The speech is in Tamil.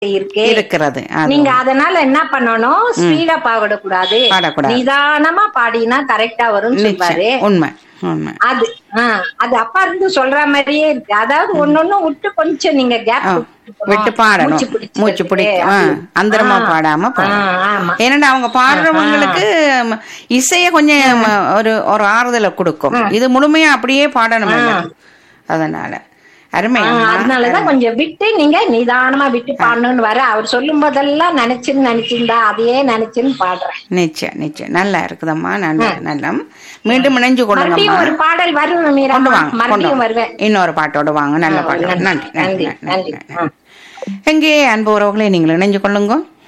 இருக்கு இருக்கிறது. நீங்க அதனால என்ன பண்ணணும், ஸ்பீடா பாடக்கூடாது, பாடக்கூடாது. நிதானமா பாடினா கரெக்டா வரும்னு சொல்வாரு. உண்மை உண்மை. அது அது அப்பா இருந்து சொல்ற மாதிரியே இருக்கு. அதாவது ஒன்னொன்னு விட்டு கொஞ்சம் நீங்க கேப் விட்டு பாடணும், மூச்சு பிடிக்கும், அந்தரமா பாடாம பாடணும். ஏன்னா அவங்க பாடுறவங்களுக்கு இசைய கொஞ்சம் ஒரு ஆறுதலை கொடுக்கும். இது முழுமையா அப்படியே பாடணும். அதனால அருமை. அதனாலதான் கொஞ்சம் விட்டு நீங்க நிதானமா விட்டு பாடணும்னு வர அவர் சொல்லும் போதெல்லாம் நினைச்சிருந்தா அதையே நினைச்சுன்னு பாடுறேன். நிச்சயம் நிச்சயம் நல்லா இருக்குதம்மா. நல்ல மீண்டும் இணைஞ்சு கொள்ளுங்க. ஒரு பாடல் வரும், மறுபடியும் வருவேன். இன்னொரு பாட்டோடு வாங்க. நல்ல பாட்டு. நன்றி நன்றி நன்றி. எங்கே அன்பு உறவுகளை நீங்கள் இணைஞ்சு கொள்ளுங்க.